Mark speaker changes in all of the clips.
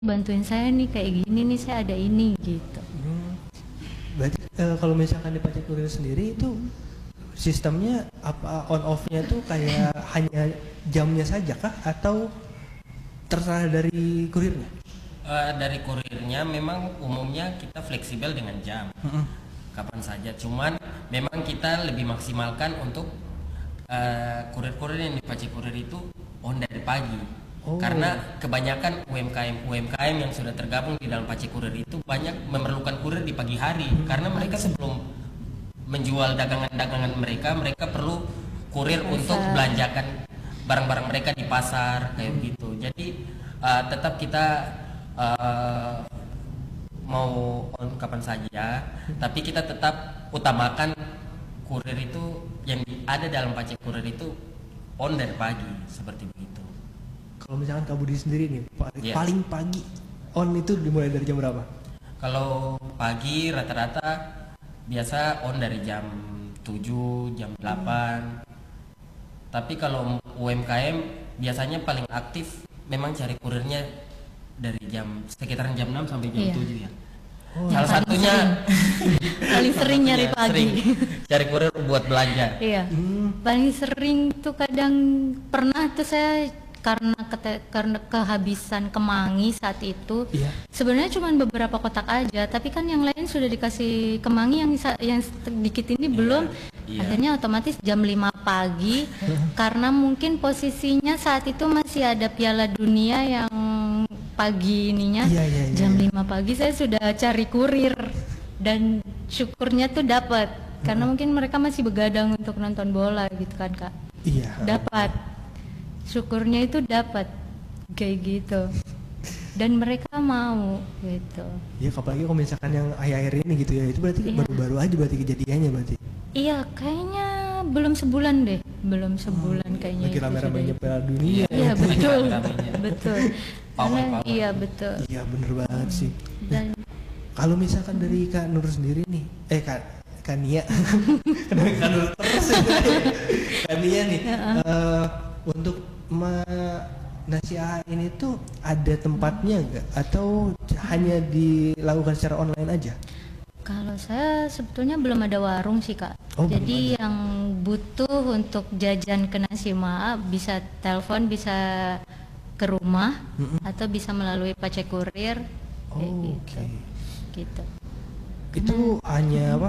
Speaker 1: bantuin saya nih kayak gini nih, saya ada ini gitu.
Speaker 2: Berarti kalau misalkan di Pajak Kurir sendiri itu sistemnya apa, on off-nya tuh kayak hanya jamnya saja kah atau terserah dari kurirnya?
Speaker 3: Dari kurirnya memang umumnya kita fleksibel dengan jam, kapan saja. Cuman memang kita lebih maksimalkan untuk kurir-kurir yang di Pajak Kurir itu on dari pagi. Karena kebanyakan UMKM yang sudah tergabung di dalam Pajak Kurir itu banyak memerlukan kurir di pagi hari. Karena mereka sebelum menjual dagangan-dagangan mereka perlu kurir untuk belanjakan barang-barang mereka di pasar kayak gitu. Jadi tetap kita mau on kapan saja, tapi kita tetap utamakan kurir itu yang ada dalam Pajak Kurir itu on dari pagi seperti begitu.
Speaker 2: Kalau misalkan Kak Budi sendiri nih paling pagi on itu dimulai dari jam berapa?
Speaker 3: Kalau pagi rata-rata biasa on dari jam 7, jam 8. Tapi kalau UMKM biasanya paling aktif memang cari kurirnya dari sekitaran jam 6 sampai jam 7 ya. Salah satunya
Speaker 1: paling sering nyari pagi.
Speaker 3: Cari kurir buat belanja.
Speaker 1: Iya. Paling sering tuh kadang pernah tuh saya karena kehabisan kemangi saat itu. Sebenarnya cuma beberapa kotak aja, tapi kan yang lain sudah dikasih kemangi, yang sedikit ini belum. Akhirnya otomatis jam 5 pagi karena mungkin posisinya saat itu masih ada Piala Dunia yang pagi ininya. Jam 5 pagi saya sudah cari kurir dan syukurnya tuh dapat karena mungkin mereka masih begadang untuk nonton bola gitu kan Kak. Dapat, syukurnya itu dapat kayak gitu dan mereka mau gitu.
Speaker 2: Iya, apalagi kalau misalkan yang akhir-akhir ini gitu ya, itu berarti baru-baru aja berarti kejadiannya berarti.
Speaker 1: Iya, kayaknya belum sebulan deh, kayaknya.
Speaker 2: Lagi rame-ramenya Piala Dunia.
Speaker 1: Iya betul, betul.
Speaker 3: Power.
Speaker 1: Iya betul.
Speaker 2: Iya bener banget sih.
Speaker 1: Dan
Speaker 2: kalau misalkan dari Kak Nur sendiri nih, Kak Nia, Kak Nur terus Kak Nia nih, untuk nasi ini tuh ada tempatnya nggak atau hanya dilakukan secara online aja?
Speaker 1: kalau saya sebetulnya belum ada warung sih Kak.
Speaker 2: Oh,
Speaker 1: jadi yang butuh untuk jajan ke nasi maa bisa telepon, bisa ke rumah, atau bisa melalui Pajak Kurir. Gitu.
Speaker 2: Itu hanya apa?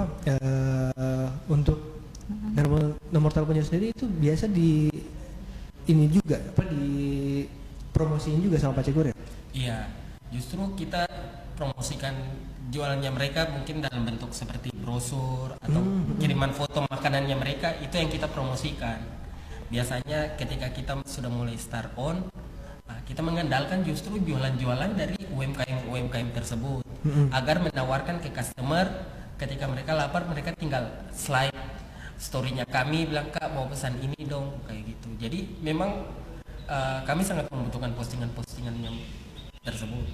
Speaker 2: Untuk nomor teleponnya sendiri itu biasa di ini juga apa di promosiin juga sama Pajak Kurir?
Speaker 3: Iya, justru kita promosikan jualannya mereka mungkin dalam bentuk seperti brosur atau kiriman foto makanannya mereka, itu yang kita promosikan. Biasanya ketika kita sudah mulai start on, kita mengandalkan justru jualan-jualan dari UMKM tersebut agar menawarkan ke customer ketika mereka lapar, mereka tinggal slide story-nya kami bilang Kak mau pesan ini dong kayak gitu. Jadi memang kami sangat membutuhkan postingan-postingan yang tersebut.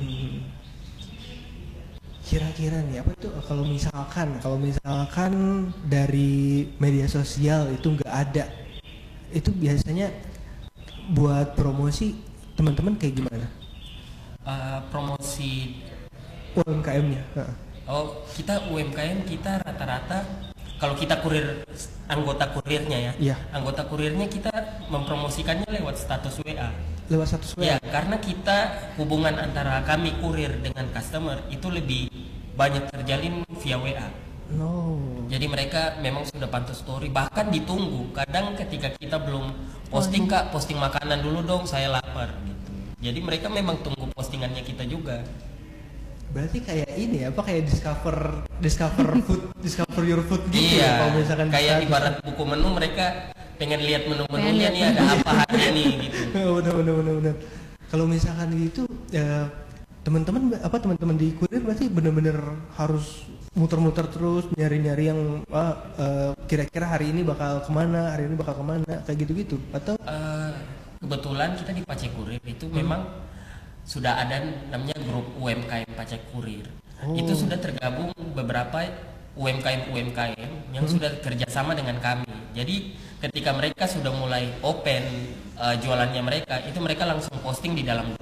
Speaker 2: Kira-kira nih apa tuh kalau misalkan dari media sosial itu nggak ada, itu biasanya buat promosi teman-teman kayak gimana?
Speaker 3: Promosi
Speaker 2: UMKM-nya?
Speaker 3: Kita UMKM kita rata-rata kalau kita anggota kurirnya ya, anggota kurirnya kita mempromosikannya lewat status WA.
Speaker 2: Lewat status WA?
Speaker 3: Ya, karena kita hubungan antara kami kurir dengan customer itu lebih banyak terjalin via WA. Jadi mereka memang sudah pantau story, bahkan ditunggu. Kadang ketika kita belum posting Kak, posting makanan dulu dong, saya lapar gitu. Jadi mereka memang tunggu postingannya kita juga.
Speaker 2: Berarti kayak ini apa kayak discover food, discover your food gitu ya, kalau misalkan
Speaker 3: kayak ibarat buku menu, mereka pengen lihat menu-menunya nih ada apa hari ini gitu.
Speaker 2: Benar. Kalau misalkan gitu ya, teman-teman di kurir berarti benar-benar harus muter-muter terus nyari-nyari yang kira-kira hari ini bakal kemana kayak gitu-gitu atau
Speaker 3: kebetulan kita di Pajak Kurir itu memang sudah ada namanya grup UMKM Pajak Kurir. Itu sudah tergabung beberapa UMKM yang sudah kerjasama dengan kami. Jadi ketika mereka sudah mulai open jualannya mereka, itu mereka langsung posting di dalam grup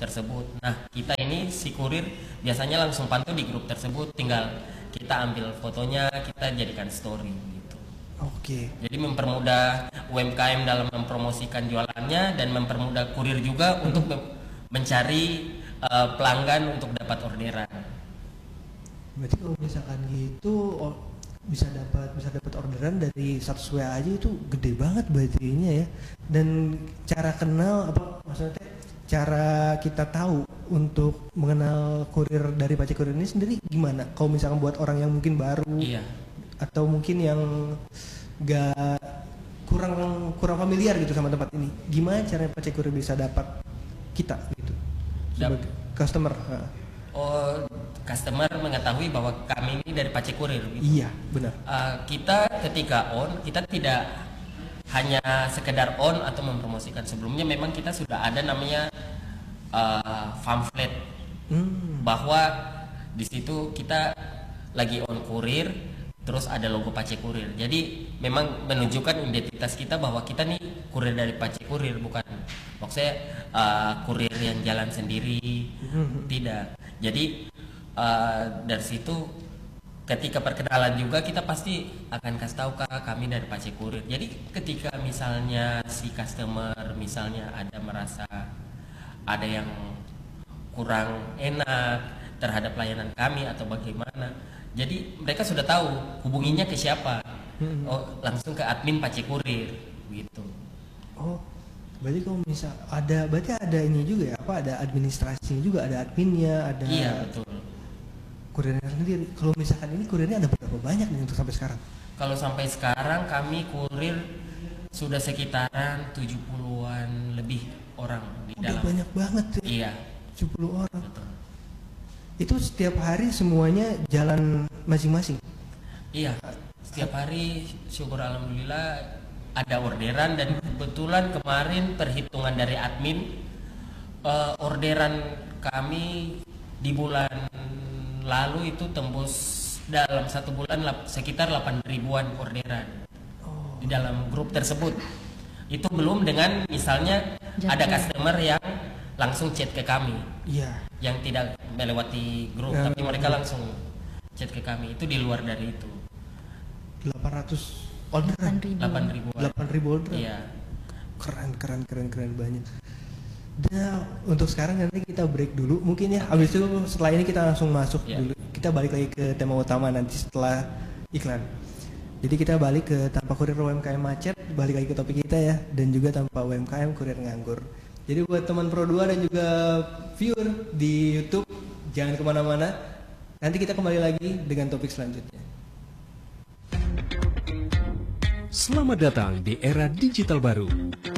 Speaker 3: tersebut. Nah, kita ini si kurir biasanya langsung pantau di grup tersebut, tinggal kita ambil fotonya, kita jadikan story gitu.
Speaker 2: Oke.
Speaker 3: Jadi mempermudah UMKM dalam mempromosikan jualannya dan mempermudah kurir juga untuk mencari pelanggan untuk dapat orderan.
Speaker 2: Berarti kalau misalkan gitu bisa dapat orderan dari 100 WA aja itu gede banget baterainya ya. Dan cara kenal apa maksudnya cara kita tahu untuk mengenal kurir dari Pace Kurir ini sendiri gimana? Kalau misalkan buat orang yang mungkin baru atau mungkin yang gak kurang familiar gitu sama tempat ini, gimana caranya Pace Kurir bisa dapat kita gitu sebagai customer?
Speaker 3: Customer mengetahui bahwa kami ini dari Pace Kurir gitu.
Speaker 2: Iya, benar.
Speaker 3: Kita ketika on, kita tidak hanya sekedar on atau mempromosikan. Sebelumnya memang kita sudah ada namanya pamflet bahwa di situ kita lagi on kurir, terus ada logo Pace Kurir. Jadi memang menunjukkan identitas kita bahwa kita nih kurir dari Pace Kurir, bukan maksudnya kurir yang jalan sendiri, tidak. Jadi dari situ ketika perkenalan juga kita pasti akan kasih tahu kami dari Pace Kurir. Jadi ketika misalnya si customer misalnya ada merasa ada yang kurang enak terhadap layanan kami atau bagaimana, jadi mereka sudah tahu hubunginya ke siapa. Langsung ke admin Pace Kurir gitu. Oh,
Speaker 2: berarti kalau misal berarti ada ini juga ya, apa ada administrasinya juga, ada adminnya, ada.
Speaker 3: Iya, betul.
Speaker 2: Kurirnya sendiri. Kalau misalkan ini kurirnya ada berapa banyak nih untuk sampai sekarang?
Speaker 3: Kalau sampai sekarang kami kurir sudah sekitaran 70-an lebih orang di dalam.
Speaker 2: Banyak banget ya.
Speaker 3: Iya.
Speaker 2: 70 orang.
Speaker 3: Betul.
Speaker 2: Itu setiap hari semuanya jalan masing-masing?
Speaker 3: Iya. Setiap hari syukur alhamdulillah ada orderan, dan kebetulan kemarin perhitungan dari admin orderan kami di bulan lalu itu tembus dalam 1 bulan sekitar 8.000-an orderan di dalam grup tersebut. Itu belum dengan misalnya ada customer yang langsung chat ke kami, yang tidak melewati grup, tapi mereka langsung chat ke kami. Itu di luar dari itu. 8.000 orderan.
Speaker 2: 8.000 orderan.
Speaker 3: Iya.
Speaker 2: Keren banyak. Nah, untuk sekarang nanti kita break dulu mungkin ya. Habis itu setelah ini kita langsung masuk dulu. Kita balik lagi ke tema utama nanti setelah iklan. Jadi kita balik ke tanpa kurir UMKM macet, balik lagi ke topik kita ya, dan juga tanpa UMKM kurir nganggur. Jadi buat teman Pro 2 dan juga viewer di YouTube, jangan kemana-mana. Nanti kita kembali lagi dengan topik selanjutnya.
Speaker 4: Selamat datang di era digital baru.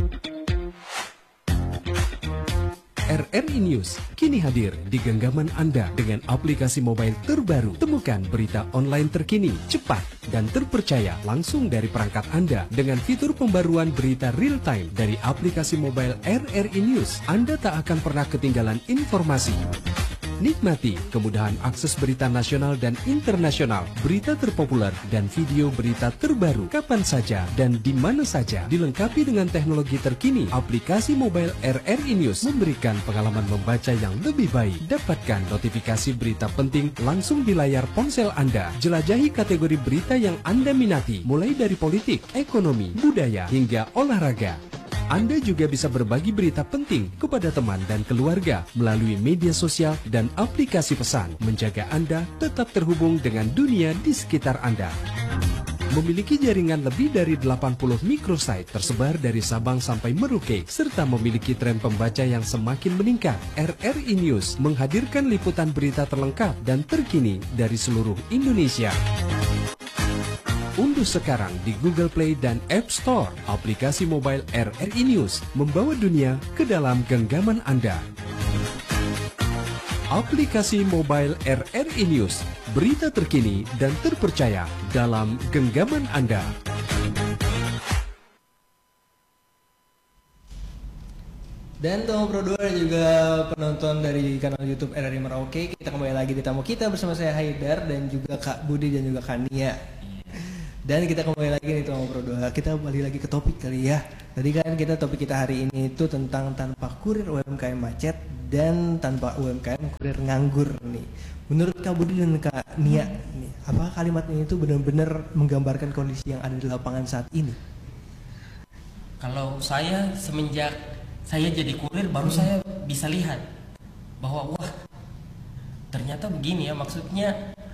Speaker 4: RRI News kini hadir di genggaman Anda dengan aplikasi mobile terbaru. Temukan berita online terkini, cepat, dan terpercaya langsung dari perangkat Anda dengan fitur pembaruan berita real time dari aplikasi mobile RRI News. Anda tak akan pernah ketinggalan informasi. Nikmati kemudahan akses berita nasional dan internasional, berita terpopuler, dan video berita terbaru kapan saja dan di mana saja. Dilengkapi dengan teknologi terkini, aplikasi mobile RRI News memberikan pengalaman membaca yang lebih baik. Dapatkan notifikasi berita penting langsung di layar ponsel Anda. Jelajahi kategori berita yang Anda minati, mulai dari politik, ekonomi, budaya, hingga olahraga. Anda juga bisa berbagi berita penting kepada teman dan keluarga melalui media sosial dan aplikasi pesan, menjaga Anda tetap terhubung dengan dunia di sekitar Anda. Memiliki jaringan lebih dari 80 microsite tersebar dari Sabang sampai Merauke, serta memiliki tren pembaca yang semakin meningkat. RRI News menghadirkan liputan berita terlengkap dan terkini dari seluruh Indonesia. Unduh sekarang di Google Play dan App Store aplikasi mobile RRI News, membawa dunia ke dalam genggaman Anda. Aplikasi mobile RRI News, berita terkini dan terpercaya dalam genggaman Anda.
Speaker 2: Dan teman Pro 2 dan juga penonton dari kanal YouTube RRI Merauke, kita kembali lagi di tamu kita bersama saya Haidar dan juga Kak Budi dan juga Kak Nia. Dan kita kembali lagi nih teman Pro 2. Kita balik lagi ke topik kali ya. Tadi kan topik kita hari ini itu tentang tanpa kurir UMKM macet, dan tanpa UMKM kurir nganggur nih. Menurut Kak Budi dan Kak Nia nih, apakah kalimat ini tuh benar-benar menggambarkan kondisi yang ada di lapangan saat ini?
Speaker 3: Kalau saya semenjak saya jadi kurir baru saya bisa lihat bahwa wah ternyata begini ya, maksudnya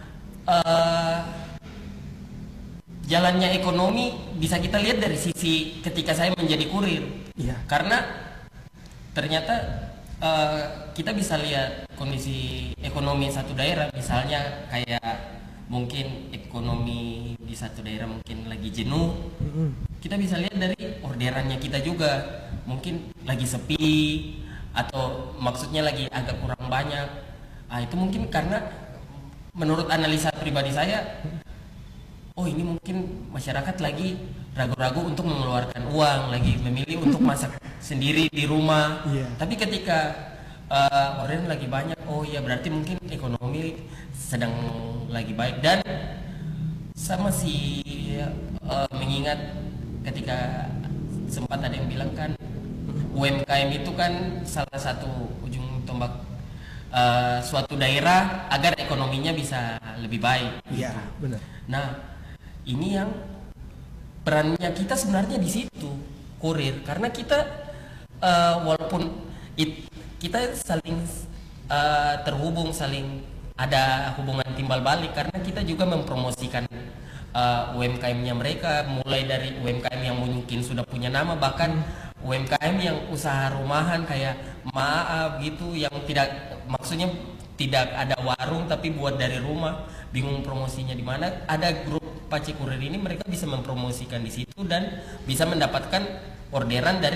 Speaker 3: jalannya ekonomi bisa kita lihat dari sisi ketika saya menjadi kurir.
Speaker 2: Iya.
Speaker 3: Karena ternyata kita bisa lihat kondisi ekonomi satu daerah, misalnya kayak mungkin ekonomi di satu daerah mungkin lagi jenuh, kita bisa lihat dari orderannya kita juga mungkin lagi sepi atau maksudnya lagi agak kurang banyak. Itu mungkin karena menurut analisa pribadi saya, oh ini mungkin masyarakat lagi ragu-ragu untuk mengeluarkan uang, lagi memilih untuk masak sendiri di rumah. Tapi ketika orderan lagi banyak, oh ya berarti mungkin ekonomi sedang lagi baik. Dan sama sih mengingat ketika sempat ada yang bilang kan UMKM itu kan salah satu ujung tombak suatu daerah agar ekonominya bisa lebih baik.
Speaker 2: Iya, benar.
Speaker 3: Nah, ini yang perannya kita sebenarnya di situ, kurir, karena kita walaupun kita saling terhubung, saling ada hubungan timbal balik, karena kita juga mempromosikan UMKM-nya mereka, mulai dari UMKM yang mungkin sudah punya nama, bahkan UMKM yang usaha rumahan kayak maaf gitu, yang tidak, maksudnya tidak ada warung tapi buat dari rumah, bingung promosinya di mana. Ada grup Pace Kurir ini, mereka bisa mempromosikan di situ dan bisa mendapatkan orderan dari